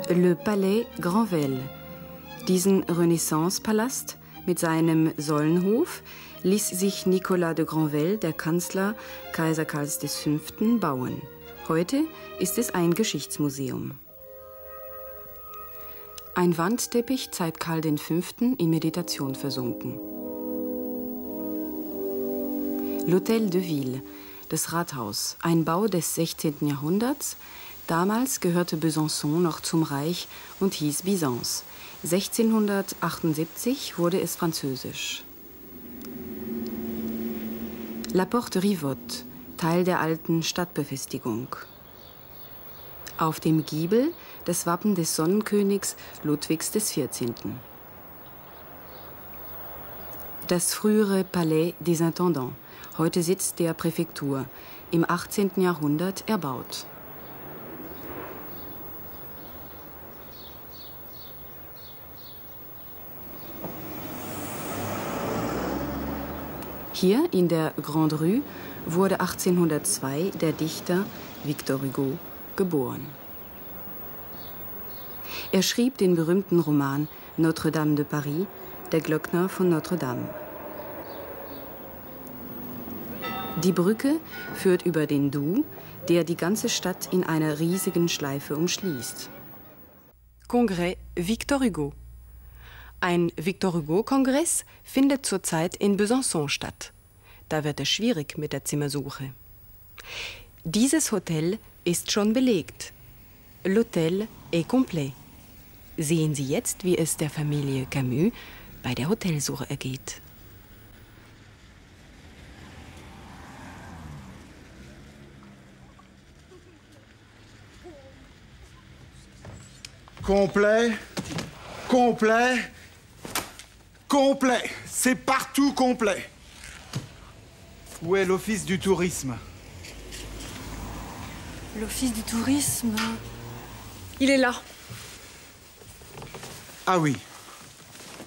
Le Palais Granvelle. Diesen Renaissance-Palast mit seinem Säulenhof ließ sich Nicolas de Granvelle, der Kanzler Kaiser Karls V., bauen. Heute ist es ein Geschichtsmuseum. Ein Wandteppich zeigt Karl V. in Meditation versunken. L'Hôtel de Ville, das Rathaus, ein Bau des 16. Jahrhunderts. Damals gehörte Besançon noch zum Reich und hieß Byzance. 1678 wurde es französisch. La Porte Rivotte, Teil der alten Stadtbefestigung. Auf dem Giebel das Wappen des Sonnenkönigs Ludwigs XIV. Das frühere Palais des Intendants, heute Sitz der Präfektur, im 18. Jahrhundert erbaut. Hier in der Grande Rue wurde 1802 der Dichter Victor Hugo geboren. Er schrieb den berühmten Roman Notre-Dame de Paris, der Glöckner von Notre-Dame. Die Brücke führt über den Doubs, der die ganze Stadt in einer riesigen Schleife umschließt. Kongress Victor Hugo. Ein Victor-Hugo-Kongress findet zurzeit in Besançon statt. Da wird es schwierig mit der Zimmersuche. Dieses Hotel ist schon belegt. L'Hôtel est complet. Sehen Sie jetzt, wie es der Familie Camus bei der Hotelsuche ergeht. Complet, complet, complet. C'est partout complet. Où est l'office du tourisme? L'office du tourisme... Il est là. Ah oui.